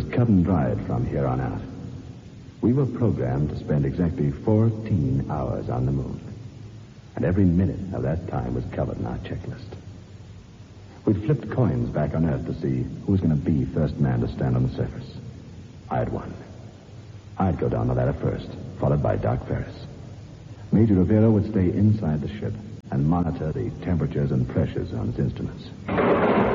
was cut and dried from here on out. We were programmed to spend exactly 14 hours on the moon. And every minute of that time was covered in our checklist. We'd flipped coins back on Earth to see who was going to be first man to stand on the surface. I had won. I'd go down the ladder first, followed by Doc Ferris. Major Rivera would stay inside the ship and monitor the temperatures and pressures on his instruments.